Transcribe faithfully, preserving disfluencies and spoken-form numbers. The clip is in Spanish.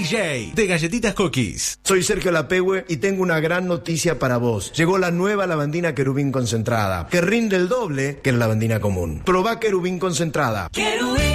J de Galletitas Cookies. Soy Sergio Lapehue y tengo una gran noticia para vos. Llegó la nueva lavandina Querubín concentrada, que rinde el doble que la lavandina común. Probá Querubín concentrada. Querubín.